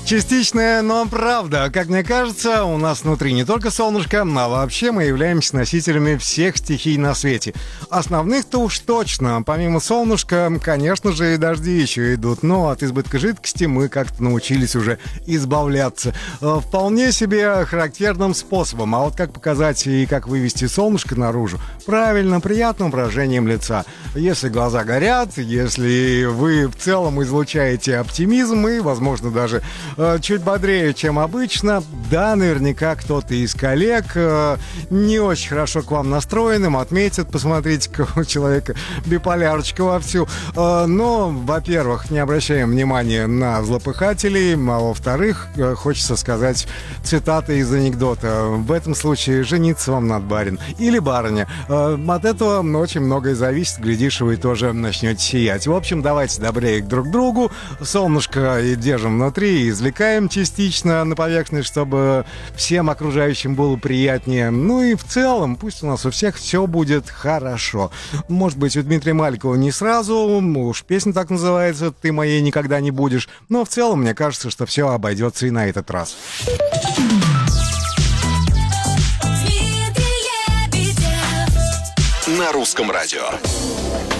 Частичная, но правда. Как мне кажется, у нас внутри не только солнышко, а вообще мы являемся носителями всех стихий на свете. Основных-то уж точно. Помимо солнышка, конечно же, и дожди еще идут. Но от избытка жидкости мы как-то научились уже избавляться. Вполне себе характерным способом. А вот как показать и как вывести солнышко наружу? Правильно, приятным выражением лица. Если глаза горят, если вы в целом излучаете оптимизм и, возможно, даже чуть бодрее, чем обычно, да, наверняка кто-то из коллег не очень хорошо к вам настроенным отметит, посмотрите-ка, у человека биполярочка вовсю. Но, во-первых, не обращаем внимания на злопыхателей, а во-вторых, хочется сказать цитата из анекдота. В этом случае жениться вам надо, барин. Или барыня. От этого очень многое зависит, глядишь, вы тоже начнете сиять. В общем, давайте добрее друг к другу, солнышко и держим внутри, и извлекаем частично на поверхность, чтобы всем окружающим было приятнее. Ну и в целом, пусть у нас у всех все будет хорошо. Может быть, у Дмитрия Маликова не сразу, уж песня так называется «Ты моей никогда не будешь», но в целом, мне кажется, что все обойдется и на этот раз. На русском радио.